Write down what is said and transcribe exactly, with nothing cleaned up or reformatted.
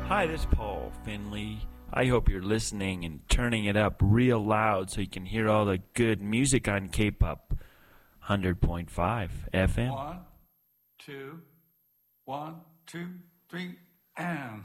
Hi, this is Paul Finley. I hope you're listening and turning it up real loud so you can hear all the good music on K-Pop one hundred point five F M. One, two, one, two, three, and...